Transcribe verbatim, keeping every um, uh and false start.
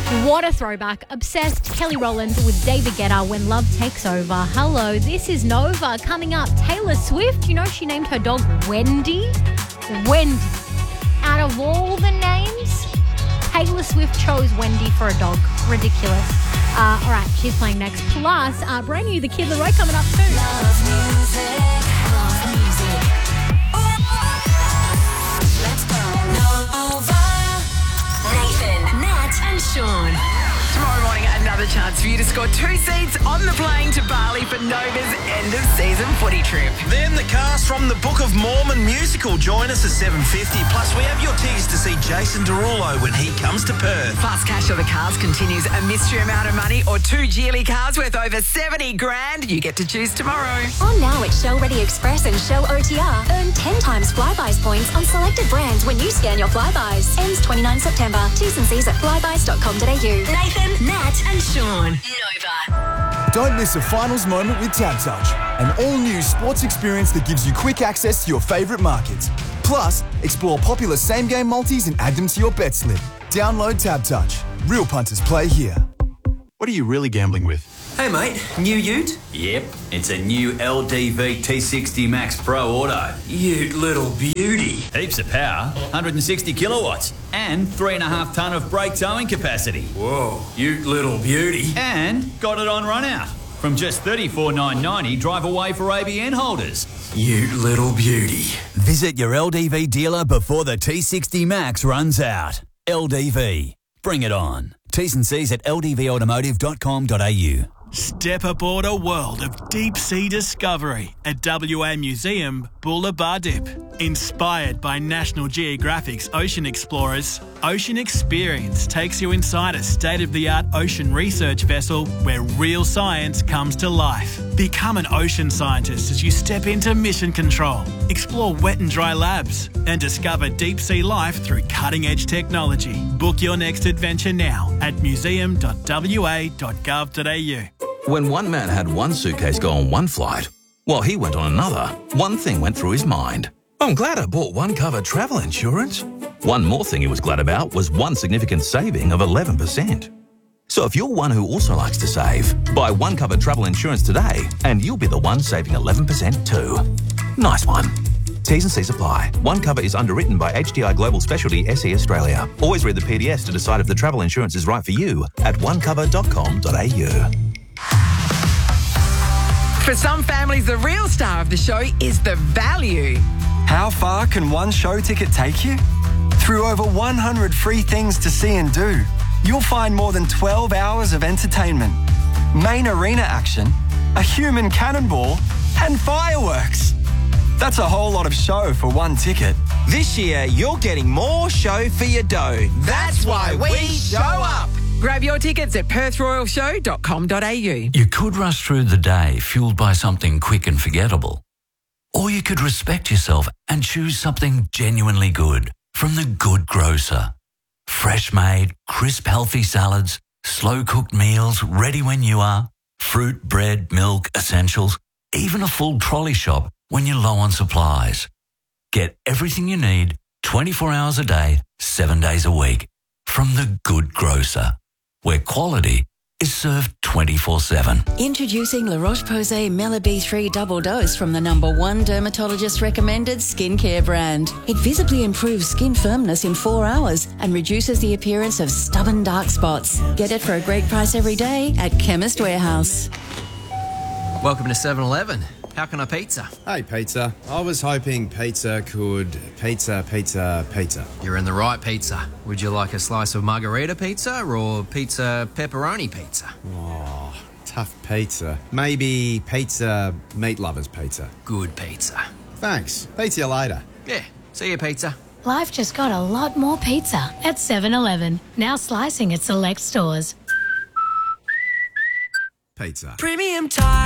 What a throwback. Obsessed Kelly Rowland with David Guetta, When Love Takes Over. Hello, this is Nova. Coming up, Taylor Swift. You know she named her dog Wendy? Wendy. Out of all the names, Taylor Swift chose Wendy for a dog. Ridiculous. Uh, all right, she's playing next. Plus, uh, brand new The Kid Laroi coming up too. Love music, love music. Let's go. Nova. Nathan, Nat, and Sean. Tomorrow morning, another chance for you to score two seats on the plane to Bali for Nova's end-of-season footy trip. Then the cast from the Book of Mormon musical join us at seven fifty. Plus, we have your tickets to see Jason Derulo when he comes to Perth. Plus, Cash or the Cars continues a mystery amount of money or two Geely cars worth over seventy grand. You get to choose tomorrow. On now at Show Ready Express and Show O T R. Earn ten times Flybuys points on selected brands when you scan your Flybuys. Ends twenty-ninth September. T's and C's at flybuys dot com dot a u. Nathan, Nat, and Sean. Nova. Don't miss a finals moment with TabTouch, an all-new sports experience that gives you quick access to your favourite markets. Plus, explore popular same-game multis and add them to your bet slip. Download TabTouch. Real punters play here. What are you really gambling with? Hey mate, new ute? Yep, it's a new L D V T sixty Max Pro Auto. Ute little beauty. Heaps of power, one hundred sixty kilowatts, and three and a half tonne of brake towing capacity. Whoa, ute little beauty. And got it on run out. From just thirty-four thousand nine hundred ninety dollars, drive away for A B N holders. Ute little beauty. Visit your L D V dealer before the T sixty Max runs out. L D V. Bring it on. T's and C's at l d v automotive dot com dot a u. Step aboard a world of deep-sea discovery at W A Museum Bullabah Dip. Inspired by National Geographic's Ocean Explorers, Ocean Experience takes you inside a state-of-the-art ocean research vessel where real science comes to life. Become an ocean scientist as you step into mission control, explore wet and dry labs, and discover deep-sea life through cutting-edge technology. Book your next adventure now at museum dot w a dot gov dot a u. When one man had one suitcase go on one flight, while he went on another, one thing went through his mind. I'm glad I bought one cover travel insurance. One more thing he was glad about was one significant saving of eleven percent. So if you're one who also likes to save, buy one cover travel insurance today and you'll be the one saving eleven percent too. Nice one. T's and C's apply. One Cover is underwritten by H D I Global Specialty S E Australia. Always read the P D S to decide if the travel insurance is right for you at one cover dot com dot a u. For some families, the real star of the show is the value. How far can one show ticket take you? Through over one hundred free things to see and do, you'll find more than twelve hours of entertainment, main arena action, a human cannonball, and fireworks. That's a whole lot of show for one ticket. This year, you're getting more show for your dough. That's why we show up. Grab your tickets at perth royal show dot com dot a u. You could rush through the day fueled by something quick and forgettable. Or you could respect yourself and choose something genuinely good from The Good Grocer. Fresh made, crisp, healthy salads, slow cooked meals ready when you are, fruit, bread, milk, essentials, even a full trolley shop when you're low on supplies. Get everything you need twenty-four hours a day, seven days a week from The Good Grocer, where quality is served twenty-four seven. Introducing La Roche-Posay Mela B three Double Dose from the number one dermatologist-recommended skincare brand. It visibly improves skin firmness in four hours and reduces the appearance of stubborn dark spots. Get it for a great price every day at Chemist Warehouse. Welcome to seven eleven. How can I pizza? Hey, pizza. I was hoping pizza could pizza, pizza, pizza. You're in the right pizza. Would you like a slice of margarita pizza or pizza pepperoni pizza? Oh, tough pizza. Maybe pizza meat lovers pizza. Good pizza. Thanks. Pizza you later. Yeah. See you, pizza. Life just got a lot more pizza at seven eleven. Now slicing at select stores. Pizza. Premium time.